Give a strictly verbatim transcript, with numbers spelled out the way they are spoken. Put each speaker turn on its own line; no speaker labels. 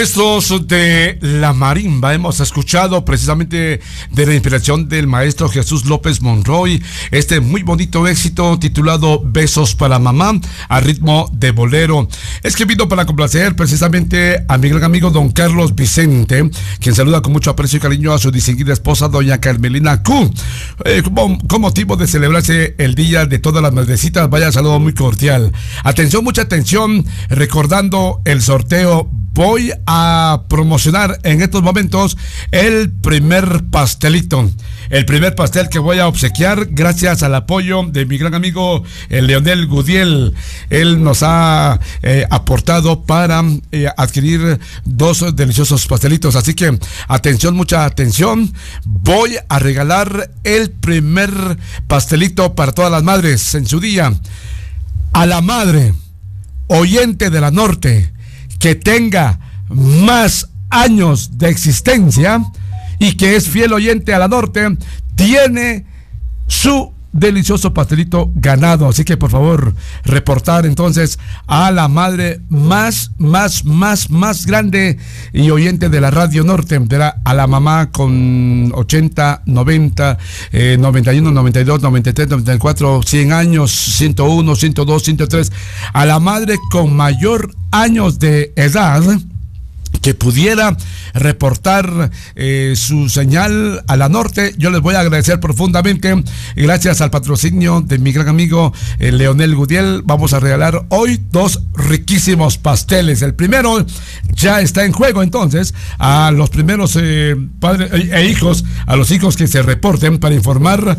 Estos de la marimba hemos escuchado precisamente de la inspiración del maestro Jesús López Monroy, este muy bonito éxito titulado Besos para Mamá, a ritmo de bolero. Es que vino para complacer precisamente a mi gran amigo don Carlos Vicente, quien saluda con mucho aprecio y cariño a su distinguida esposa doña Carmelina Q. Eh, con, con motivo de celebrarse el Día de Todas las Madrecitas, vaya saludo muy cordial. Atención, mucha atención, recordando el sorteo. Voy a promocionar en estos momentos el primer pastelito, el primer pastel que voy a obsequiar gracias al apoyo de mi gran amigo el Leonel Gudiel. Él nos ha eh, aportado para eh, adquirir dos deliciosos pastelitos, así que atención, mucha atención. Voy a regalar el primer pastelito para todas las madres en su día. A la madre oyente de la Norte que tenga más años de existencia y que es fiel oyente a la Norte, tiene su delicioso pastelito ganado. Así que por favor, reportar entonces a la madre más, más, más, más grande y oyente de la Radio Norte, de la, a la mamá con ochenta, noventa, eh, noventa y uno, noventa y dos, noventa y tres, noventa y cuatro, cien años, ciento uno, ciento dos, ciento tres, a la madre con mayor años de edad que pudiera reportar eh, su señal a la Norte. Yo les voy a agradecer profundamente. Gracias al patrocinio de mi gran amigo eh, Leonel Gudiel, vamos a regalar hoy dos riquísimos pasteles. El primero ya está en juego, entonces a los primeros eh, padres e hijos, a los hijos que se reporten para informar